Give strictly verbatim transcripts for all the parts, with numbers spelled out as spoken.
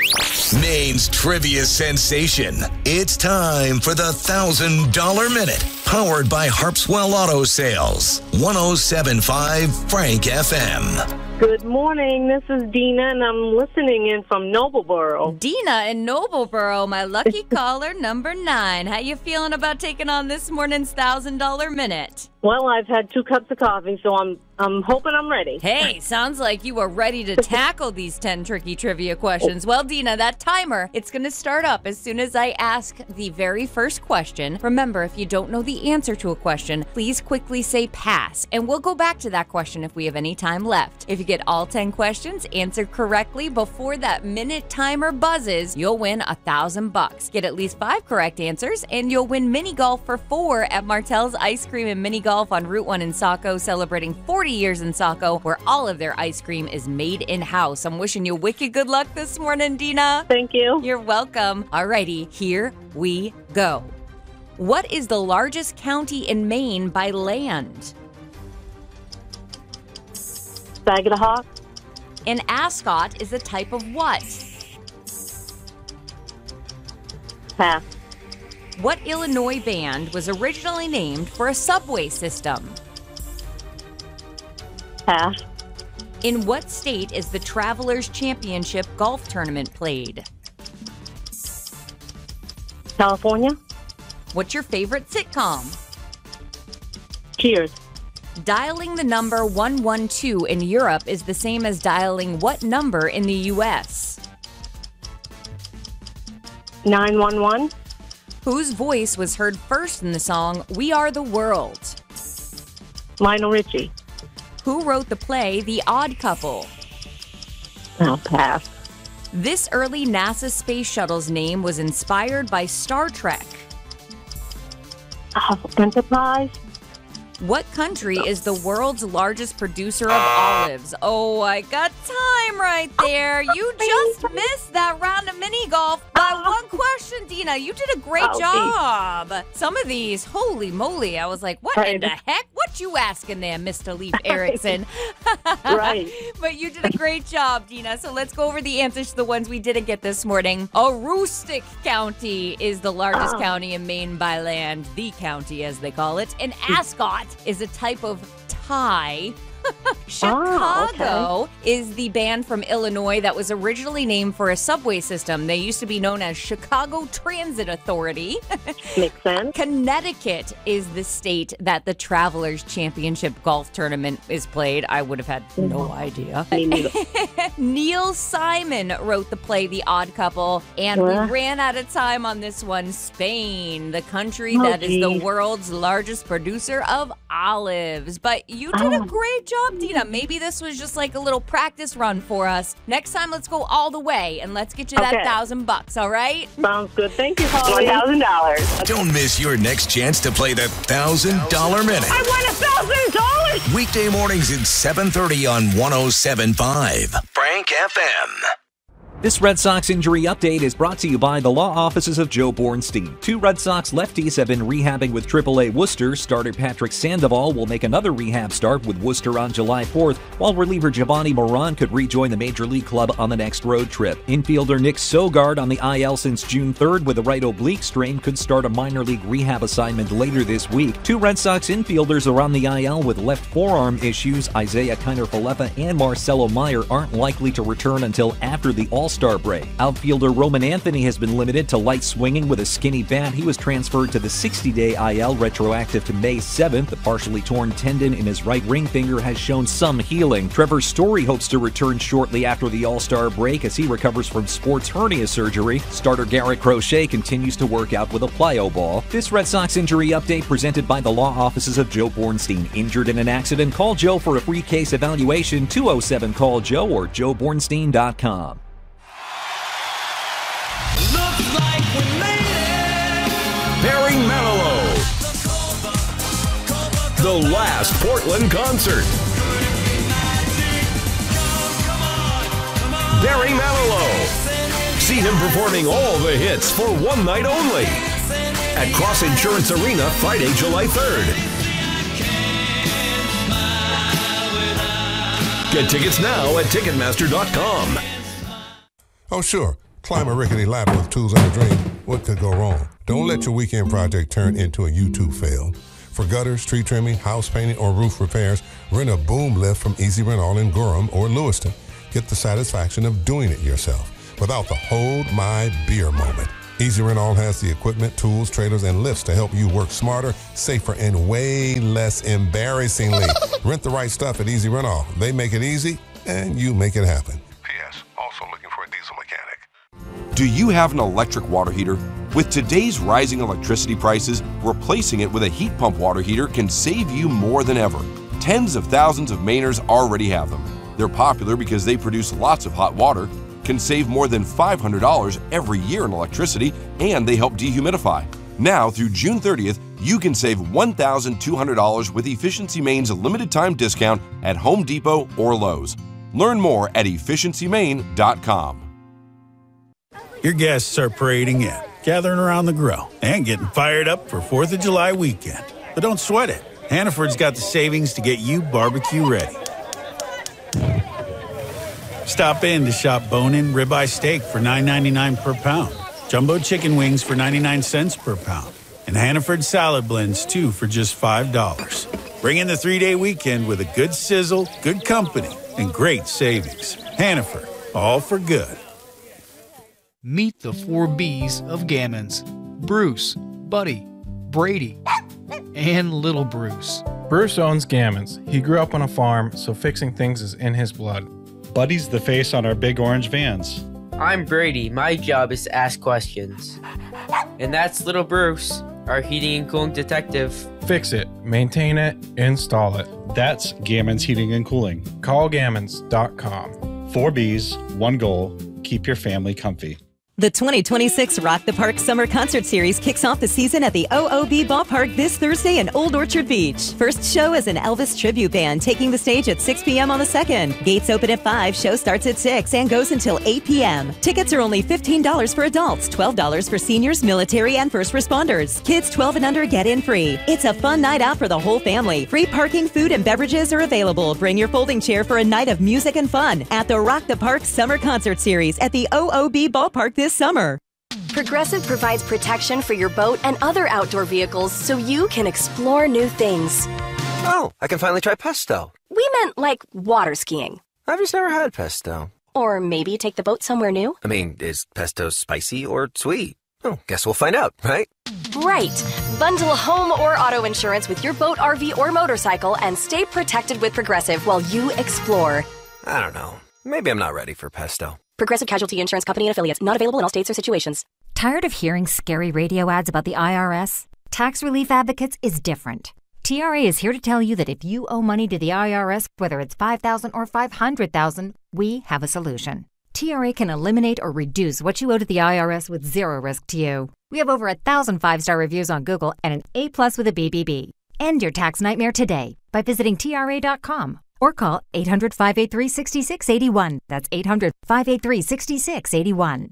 Maine's trivia sensation. It's time for the one thousand dollars Minute, powered by Harpswell Auto Sales. one oh seven point five Frank F M. Good morning. This is Dina, and I'm listening in from Nobleboro. Dina in Nobleboro, my lucky caller number nine. How you feeling about taking on this morning's one thousand dollars Minute? Well, I've had two cups of coffee, so I'm I'm hoping I'm ready. Hey, sounds like you are ready to tackle these ten tricky trivia questions. Well, Dina, that timer, it's going to start up as soon as I ask the very first question. Remember, if you don't know the answer to a question, please quickly say pass, and we'll go back to that question if we have any time left. If you get all ten questions answered correctly before that minute timer buzzes, you'll win a thousand bucks. Get at least five correct answers, and you'll win mini golf for four at Martell's Ice Cream and Mini Golf on Route one in Saco, celebrating forty years in Saco, where all of their ice cream is made in-house. I'm wishing you wicked good luck this morning, Dina. Thank you. You're welcome. Alrighty, here we go. What is the largest county in Maine by land? Saginaw. An ascot is a type of what? Pass. What Illinois band was originally named for a subway system? Pass. In what state is the Travelers Championship golf tournament played? California. What's your favorite sitcom? Cheers. Dialing the number one one two in Europe is the same as dialing what number in the U S? nine one one. Whose voice was heard first in the song We Are the World? Lionel Richie. Who wrote the play The Odd Couple? I'll pass. This early NASA space shuttle's name was inspired by Star Trek. Oh, Enterprise. What country is the world's largest producer of olives? Oh, I got time right there. You just missed that round of mini golf by one question, Dina. You did a great Oh, job. Some of these, holy moly, I was like, what in the heck? What you asking there, Mister Leif Erikson? Right. But you did a great job, Dina. So let's go over the answers to the ones we didn't get this morning. Aroostook County is the largest Oh. county in Maine by land, the county as they call it. An ascot is a type of tie. Chicago Oh, okay. is the band from Illinois that was originally named for a subway system. They used to be known as Chicago Transit Authority. Makes sense. Connecticut is the state that the Travelers Championship golf tournament is played. I would have had no idea. Me neither. Neil Simon wrote the play The Odd Couple, and What? we ran out of time on this one. Spain, the country Oh, that is the geez. world's largest producer of olives. But you did a Oh. great job, Dina. Maybe this was just like a little practice run for us. Next time, let's go all the way, and let's get you that Okay. thousand bucks, all right? Sounds good. Thank you, Holly. one thousand dollars. Don't miss your next chance to play the one thousand dollars Minute. I won one thousand dollars! Weekday mornings at seven thirty on one oh seven point five Frank F M. This Red Sox injury update is brought to you by the law offices of Joe Bornstein. Two Red Sox lefties have been rehabbing with triple A Worcester. Starter Patrick Sandoval will make another rehab start with Worcester on July fourth, while reliever Giovanni Moran could rejoin the Major League club on the next road trip. Infielder Nick Sogard, on the I L since June third with a right oblique strain, could start a minor league rehab assignment later this week. Two Red Sox infielders are on the I L with left forearm issues. Isaiah Kiner-Falefa and Marcelo Meyer aren't likely to return until after the All-Star break. Outfielder Roman Anthony has been limited to light swinging with a skinny bat. He was transferred to the sixty-day I L retroactive to May seventh. The partially torn tendon in his right ring finger has shown some healing. Trevor Story hopes to return shortly after the All-Star break as he recovers from sports hernia surgery. Starter Garrett Crochet continues to work out with a plyo ball. This Red Sox injury update presented by the law offices of Joe Bornstein. Injured in an accident? Call Joe for a free case evaluation. two oh seven call Joe or joe bornstein dot com. Looks like we made it. Barry Manilow. The last Portland concert. Barry Manilow. See him performing all the hits for one night only at Cross Insurance Arena Friday, July third. Get tickets now at Ticketmaster dot com. Oh, sure. Climb a rickety ladder with tools and a dream. What could go wrong? Don't let your weekend project turn into a YouTube fail. For gutters, tree trimming, house painting, or roof repairs, rent a boom lift from Easy Rent All in Gorham or Lewiston. Get the satisfaction of doing it yourself without the hold my beer moment. Easy Rent All has the equipment, tools, trailers, and lifts to help you work smarter, safer, and way less embarrassingly. Rent the right stuff at Easy Rent All. They make it easy, and you make it happen. P S. Also looking for a diesel mechanic. Do you have an electric water heater? With today's rising electricity prices, replacing it with a heat pump water heater can save you more than ever. Tens of thousands of Mainers already have them. They're popular because they produce lots of hot water, can save more than five hundred dollars every year in electricity, and they help dehumidify. Now, through June thirtieth, you can save one thousand two hundred dollars with Efficiency Maine's limited time discount at Home Depot or Lowe's. Learn more at efficiency maine dot com. Your guests are parading in, gathering around the grill, and getting fired up for fourth of July weekend. But don't sweat it. Hannaford's got the savings to get you barbecue ready. Stop in to shop bone-in ribeye steak for nine ninety-nine per pound, jumbo chicken wings for ninety-nine cents per pound, and Hannaford salad blends, too, for just five dollars. Bring in the three-day weekend with a good sizzle, good company, and great savings. Hannaford, all for good. Meet the four B's of Gammons. Bruce, Buddy, Brady, and Little Bruce. Bruce owns Gammons. He grew up on a farm, so fixing things is in his blood. Buddy's the face on our big orange vans. I'm Brady. My job is to ask questions. And that's Little Bruce, our heating and cooling detective. Fix it, maintain it, install it. That's Gammons Heating and Cooling. Call gammons dot com. Four B's, one goal. Keep your family comfy. The twenty twenty-six Rock the Park Summer Concert Series kicks off the season at the O O B Ballpark this Thursday in Old Orchard Beach. First show is an Elvis tribute band taking the stage at six p.m. on the second. Gates open at five, show starts at six, and goes until eight p.m. Tickets are only fifteen dollars for adults, twelve dollars for seniors, military, and first responders. Kids twelve and under get in free. It's a fun night out for the whole family. Free parking, food, and beverages are available. Bring your folding chair for a night of music and fun at the Rock the Park Summer Concert Series at the O O B Ballpark this summer. Progressive provides protection for your boat and other outdoor vehicles so you can explore new things. Oh, I can finally try pesto. We meant like water skiing. I've just never had pesto. Or maybe take the boat somewhere new. I mean, is pesto spicy or sweet? Oh, guess we'll find out, right? Right. Bundle home or auto insurance with your boat, R V, or motorcycle and stay protected with Progressive while you explore. I don't know. Maybe I'm not ready for pesto. Progressive Casualty Insurance Company and Affiliates. Not available in all states or situations. Tired of hearing scary radio ads about the I R S? Tax Relief Advocates is different. T R A is here to tell you that if you owe money to the I R S, whether it's five thousand dollars or five hundred thousand dollars, we have a solution. T R A can eliminate or reduce what you owe to the I R S with zero risk to you. We have over a thousand five-star reviews on Google and an A plus with a B B B. End your tax nightmare today by visiting T R A dot com. Or call eight hundred, five eight three, six six eight one. That's eight hundred, five eight three, six six eight one.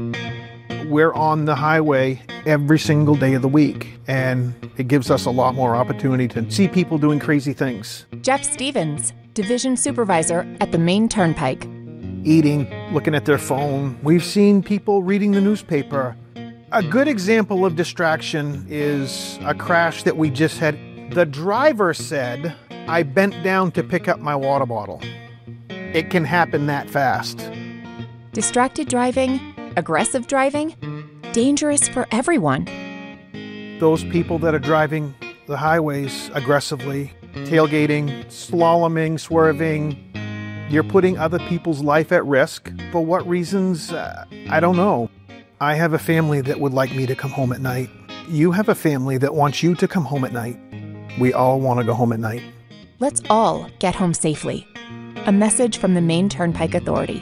We're on the highway every single day of the week, and it gives us a lot more opportunity to see people doing crazy things. Jeff Stevens, Division Supervisor at the Maine Turnpike. Eating, looking at their phone. We've seen people reading the newspaper. A good example of distraction is a crash that we just had. The driver said, I bent down to pick up my water bottle. It can happen that fast. Distracted driving, aggressive driving, dangerous for everyone. Those people that are driving the highways aggressively, tailgating, slaloming, swerving, you're putting other people's life at risk. For what reasons? Uh, I don't know. I have a family that would like me to come home at night. You have a family that wants you to come home at night. We all want to go home at night. Let's all get home safely. A message from the Maine Turnpike Authority.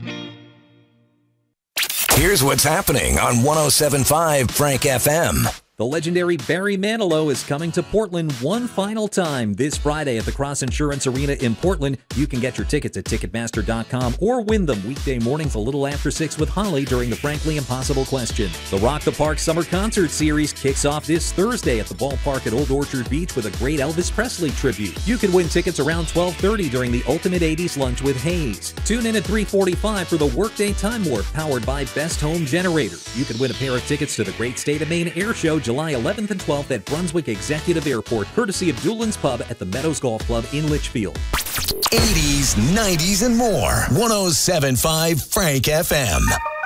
Here's what's happening on one oh seven point five Frank F M. The legendary Barry Manilow is coming to Portland one final time this Friday at the Cross Insurance Arena in Portland. You can get your tickets at Ticketmaster dot com or win them weekday mornings a little after six with Holly during the Frankly Impossible question. The Rock the Park Summer Concert Series kicks off this Thursday at the ballpark at Old Orchard Beach with a great Elvis Presley tribute. You can win tickets around twelve thirty during the Ultimate eighties Lunch with Hayes. Tune in at three forty-five for the Workday Time Warp powered by Best Home Generator. You can win a pair of tickets to the Great State of Maine Air Show July eleventh and twelfth at Brunswick Executive Airport, courtesy of Doolin's Pub at the Meadows Golf Club in Litchfield. eighties, nineties, and more. one oh seven point five Frank F M.